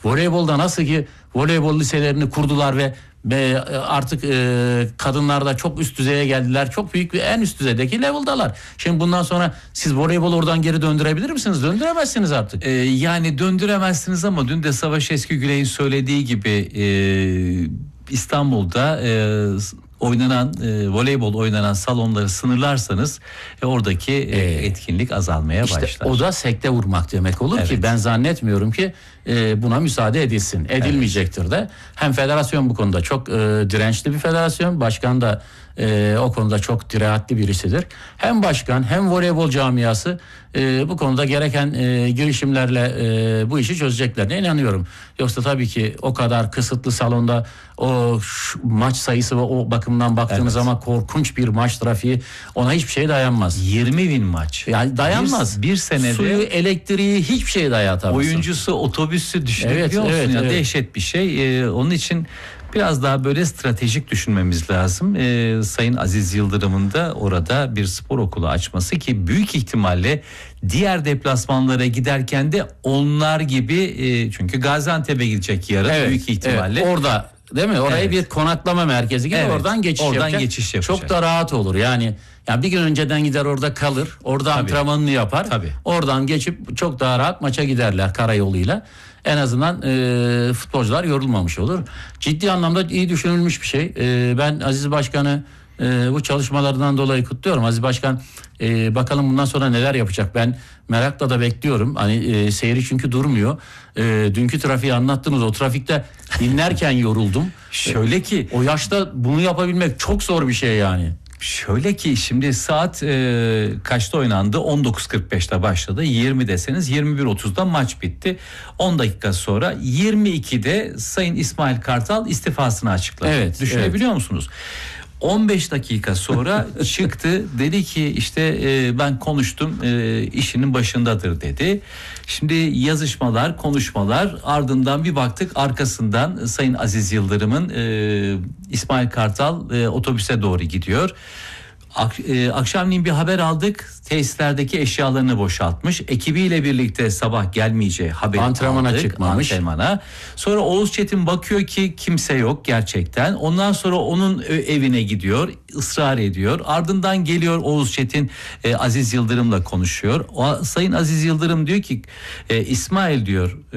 Voleybolda nasıl ki voleybol liselerini kurdular ve artık kadınlar da çok üst düzeye geldiler. Çok büyük bir en üst düzeydeki level'dalar. Şimdi bundan sonra siz voleybol oradan geri döndürebilir misiniz? Döndüremezsiniz artık. Yani döndüremezsiniz ama dün de Savaş Eskigüley'in söylediği gibi İstanbul'da oynanan voleybol oynanan salonları sınırlarsanız oradaki etkinlik azalmaya başlar. O da sekte vurmak demek olur ki ben zannetmiyorum ki buna müsaade edilsin. Edilmeyecektir de. Hem federasyon bu konuda çok dirençli bir federasyon. Başkan da o konuda çok dirayetli birisidir. Hem başkan hem voleybol camiası bu konuda gereken girişimlerle bu işi çözeceklerine inanıyorum. Yoksa tabii ki o kadar kısıtlı salonda o maç sayısı ve o bakımdan baktığınız zaman korkunç bir maç trafiği, ona hiçbir şey dayanmaz. 20.000 maç. Yani dayanmaz. Bir senede suyu, elektriği, hiçbir şey dayatamazsın. Oyuncusu, otobüsü düşünebiliyor musun? Yani dehşet bir şey. Onun için biraz daha böyle stratejik düşünmemiz lazım. Sayın Aziz Yıldırım'ın da orada bir spor okulu açması ki büyük ihtimalle diğer deplasmanlara giderken de onlar gibi çünkü Gaziantep'e gidecek yarın büyük ihtimalle. Orada değil mi? Orayı bir konaklama merkezi gibi oradan geçiş yapacak. Çok da rahat olur. Yani bir gün önceden gider orada kalır. Orada antrenmanını yapar. Oradan geçip çok daha rahat maça giderler karayoluyla. En azından futbolcular yorulmamış olur. Ciddi anlamda iyi düşünülmüş bir şey. Ben Aziz Başkan'ı bu çalışmalarından dolayı kutluyorum. Aziz Başkan bakalım bundan sonra neler yapacak. Ben merakla da bekliyorum. Hani seyri çünkü durmuyor. Dünkü trafiği anlattınız. O trafikte dinlerken yoruldum. Şöyle ki o yaşta bunu yapabilmek çok zor bir şey yani. Şöyle ki şimdi saat kaçta oynandı? 19.45'te başladı. 20 deseniz 21.30'da maç bitti. 10 dakika sonra 22'de Sayın İsmail Kartal istifasını açıkladı. Düşünebiliyor musunuz? 15 dakika sonra çıktı, dedi ki işte ben konuştum, işinin başındadır dedi. Şimdi yazışmalar, konuşmalar, ardından bir baktık arkasından Sayın Aziz Yıldırım'ın İsmail Kartal otobüse doğru gidiyor. Akşamleyin bir haber aldık, tesislerdeki eşyalarını boşaltmış. Ekibiyle birlikte sabah gelmeyeceği haberi antrenmana çıkmamış. Sonra Oğuz Çetin bakıyor ki kimse yok gerçekten. Ondan sonra onun evine gidiyor, ısrar ediyor. Ardından geliyor Oğuz Çetin Aziz Yıldırım'la konuşuyor. Sayın Aziz Yıldırım diyor ki İsmail diyor